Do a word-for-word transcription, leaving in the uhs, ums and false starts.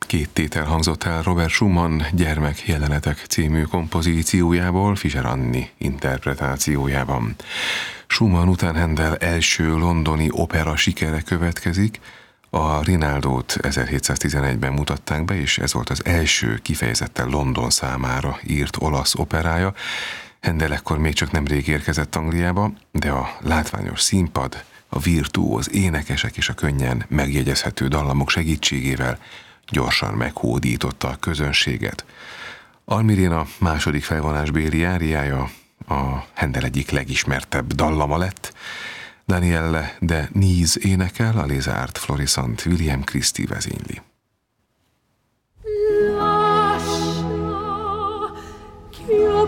két tétel hangzott el Robert Schumann Gyermek jelenetek című kompozíciójából Fischer Anni interpretációjában. Schumann után Handel első londoni opera sikere következik. A Rinaldót ezerhétszáztizenegyben mutatták be, és ez volt az első kifejezetten London számára írt olasz operája. Handel ekkor még csak nemrég érkezett Angliába, de a látványos színpad, a virtuóz énekesek és a könnyen megjegyezhető dallamok segítségével gyorsan meghódította a közönséget. Almirén második felvonásbéli áriája a Handel egyik legismertebb dallama lett. Danielle de Niese énekel, a Lézárd Florissant William Christie vezényli.